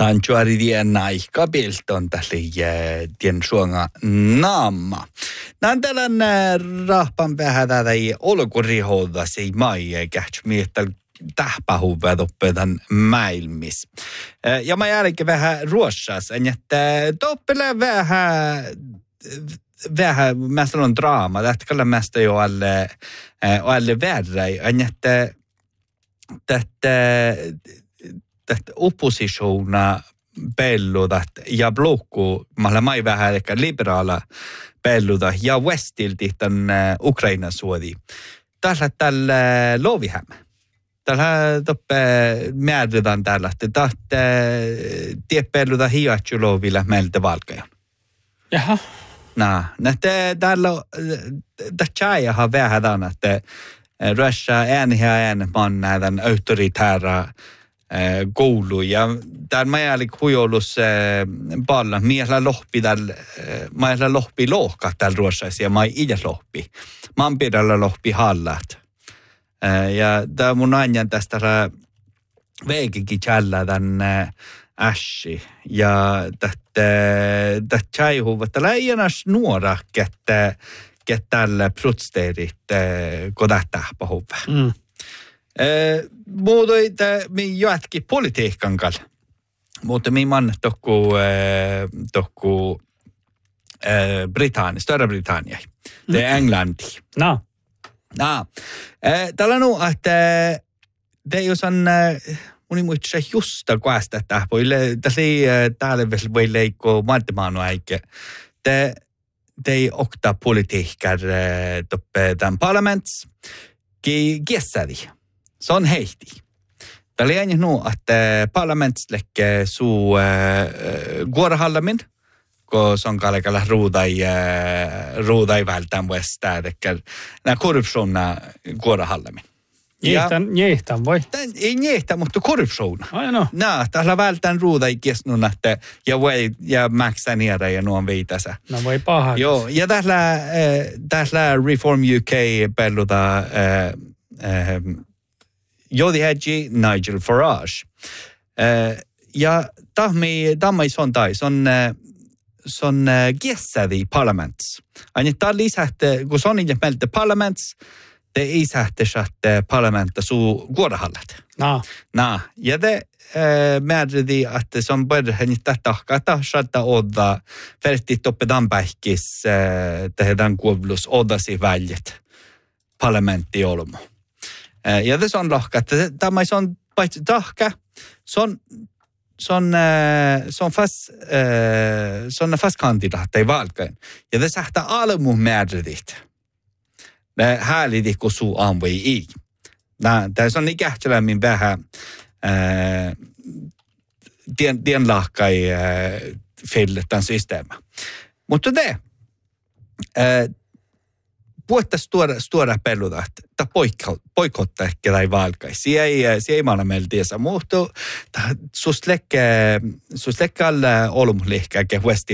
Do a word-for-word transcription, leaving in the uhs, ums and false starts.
Sanctuari dien aika pilton tälle tien suonga naama. Nän tällainen rahpan vähän tätä ei olkurihoida se ei mai kähtsä miettä tähpähuväät oppetan maailmis. Ja mä jälkeen vähän ruossas, että toppele vähän vähän mä sanon draama, että kalla mästä jo alle alle värre, että tätä tätä oppositiona pelludat ja blokku, mä mai vähän ehkä liberaala pelluda ja Westilti tämän Ukrainan suodi. Tällä tällä lovihäm. Tällä toppe määrätään tällä, että tahte tiepelluda hiatsu lovilla meiltä valkajan. Jaha. No, näette täällä täällä vähän tämän, että Russia ääniä ään man näiden autoritäära koulu ja täällä mä oli huijolus palla miellä lohpi täällä miellä lohpi lohka täällä Ruotsissa ja mä itse lohpi. Mä oon pidällä lohpi hallat. Ja tää mun anjan tästä veikikin tjällä tän ässi ja tästä tästä tjaihuvat täällä ei enää nuora kettä tällä protesteerit kodattahpa huva. Mm. Muuta mi jatki politiikan kanssa. Mutta mi man tokku tokku Britannia, Stora-Britannia. Mm. Det är England. No. No. Tällä nu että det är ju sån moni muista justa kuasta että voi tässä täällä voi leikko matemaano eikä. Det det okta politiikar toppe tämän parlaments kiessadi. Se on heihti. Tällä ei nu että parlaments lekke suu guorahallamin, kun se on kalkalla ruudai ruudai vältään vuostaa, että nämä korruptiona guorahallamin. Jehtän, jehtän voi? Ei jehtän, mutta korruptiona. Ai no. No, tällä vältään ruudai kiesnun, että ja voi ja maksaa niitä ja nuon viitänsä. No voi paha. Joo, ja tällä tällä Reform U K pelluta Jodi Hedgie, Nigel Farage. Ja tahmi tamai son tai son son giessadi parlaments. Aina tää lisähte, kun son niille meiltä parlaments, te ei sähte sähte parlamentta suu guodahallat. No. No, ja te määrädi, että se on perheen tahkaa, että saattaa odda verti toppedan päihkis tehdään kuoblus oddasi väljet parlamentti olmo. Ja tässä on lohka, että tämä on paitsi tahka, se on se on se on fast se on fast kandidaatti ei valkain. Ja tässä sähtää almu määrädit. Ne häälidi kun suu amvoi ei. Tässä on ikähtselämmin vähän tien, tien lahkai fälletään systeemä. Mutta te, puhuttaisiin tuoda, tuoda peluta, että poikottaa ehkä tai valkai. Se ei, se ei maana meillä tiesä, mutta sus lekke alla olumlihkä, ke huesti